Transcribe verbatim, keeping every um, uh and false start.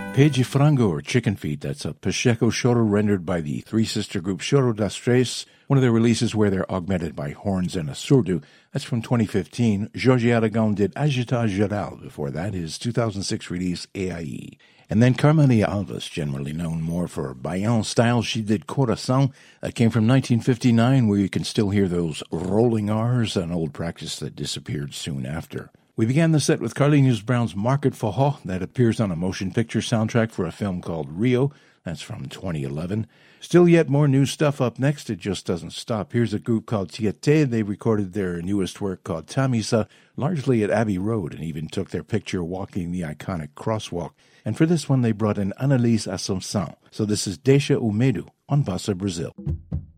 Pé de Frango, or Chicken Feet, that's a Pacheco choro rendered by the three-sister group Choro das Três, one of their releases where they're augmented by horns and a surdo. That's from twenty fifteen. Jorge Aragão did Agita Geral. Before that, his two thousand six release, A I E. And then Carmelia Alves, generally known more for Baião style, she did Coração. That came from nineteen fifty-nine, where you can still hear those rolling R's, an old practice that disappeared soon after. We began the set with Carlinhos Brown's Market Forró, that appears on a motion picture soundtrack for a film called Rio. That's from twenty eleven. Still yet more new stuff up next. It just doesn't stop. Here's a group called Tietê. They recorded their newest work called Tamisa, largely at Abbey Road, and even took their picture walking the iconic crosswalk. And for this one, they brought in Annalise Assumpção. So this is Deixa o Medo on Bossa Brazil.